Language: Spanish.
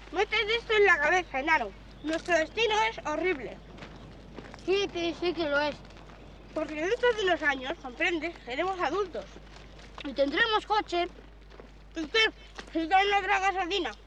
Métete esto en la cabeza, enano. Nuestro destino es horrible. Sí que lo es. Porque dentro de unos años, comprendes, seremos adultos. Y tendremos coche. ¿Y qué? Si dan otra gasolina.